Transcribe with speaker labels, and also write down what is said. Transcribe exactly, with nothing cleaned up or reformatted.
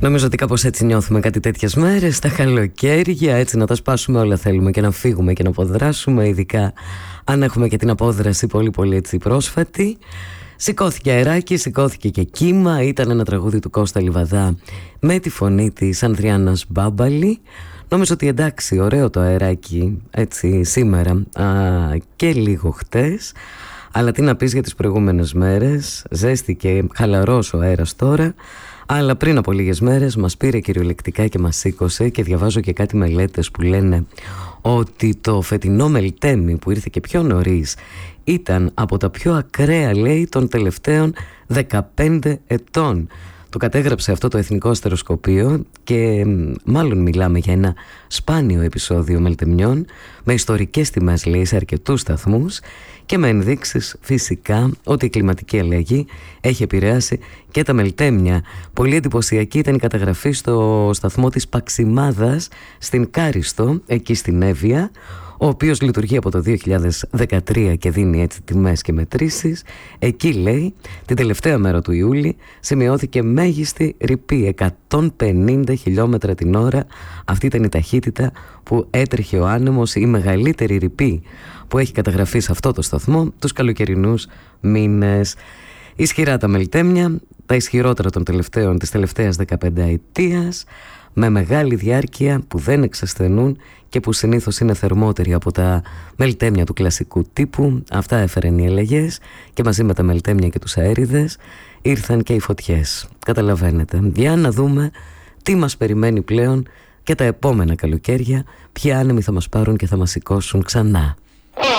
Speaker 1: Νομίζω ότι κάπως έτσι νιώθουμε κάτι τέτοιες μέρες, τα καλοκαίρια, έτσι να τα σπάσουμε όλα θέλουμε και να φύγουμε και να αποδράσουμε, ειδικά αν έχουμε και την απόδραση πολύ πολύ έτσι πρόσφατη. Σηκώθηκε αεράκι, σηκώθηκε και κύμα, ήταν ένα τραγούδι του Κώστα Λιβαδά με τη φωνή της Ανδριάννας Μπάμπαλη. Νομίζω ότι εντάξει, ωραίο το αεράκι έτσι σήμερα α, και λίγο χτες. Αλλά τι να πεις για τις προηγούμενες μέρες, ζέστη και χαλαρός ο αέρας τώρα. Αλλά πριν από λίγες μέρες μας πήρε κυριολεκτικά και μας σήκωσε, και διαβάζω και κάτι μελέτες που λένε ότι το φετινό Μελτέμι που ήρθε και πιο νωρίς ήταν από τα πιο ακραία, λέει, των τελευταίων δεκαπέντε ετών. Το κατέγραψε αυτό το Εθνικό Αστεροσκοπείο και μάλλον μιλάμε για ένα σπάνιο επεισόδιο μελτεμιών με ιστορικές τιμές, λέει, σε αρκετούς σταθμούς και με ενδείξεις φυσικά ότι η κλιματική αλλαγή έχει επηρεάσει και τα μελτέμια. Πολύ εντυπωσιακή ήταν η καταγραφή στο σταθμό της Παξιμάδας στην Κάριστο, εκεί στην Εύβοια, ο οποίος λειτουργεί από το δύο χιλιάδες δεκατρία και δίνει έτσι τιμές και μετρήσεις. Εκεί, λέει, την τελευταία μέρα του Ιούλη σημειώθηκε μέγιστη ρηπή εκατόν πενήντα χιλιόμετρα την ώρα. Αυτή ήταν η ταχύτητα που έτρεχε ο άνεμος, η μεγαλύτερη ρηπή που έχει καταγραφεί σε αυτό το σταθμό τους καλοκαιρινούς μήνες. Ισχυρά τα μελτέμια, τα ισχυρότερα των τελευταίων, της τελευταίας δεκαπενταετίας, με μεγάλη διάρκεια που δεν εξασθενούν και που συνήθως είναι θερμότεροι από τα μελτέμια του κλασικού τύπου. Αυτά έφεραν οι αλλαγές και μαζί με τα μελτέμια και τους αέριδες ήρθαν και οι φωτιές. Καταλαβαίνετε. Για να δούμε τι μας περιμένει πλέον και τα επόμενα καλοκαίρια, ποιοι άνεμοι θα μας πάρουν και θα μας σηκώσουν ξανά.